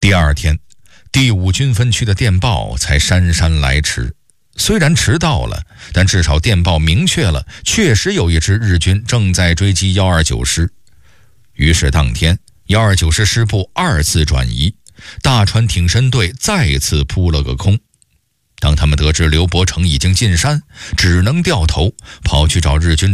第二天，第5军分区的电报才姗姗来迟。虽然迟到了，但至少电报明确了，确实有一支日军正在追击129师。于是当天129师师部2次转移，大船挺身队再次扑了个空。当他们得知刘伯承已经进山，只能掉头跑去找日军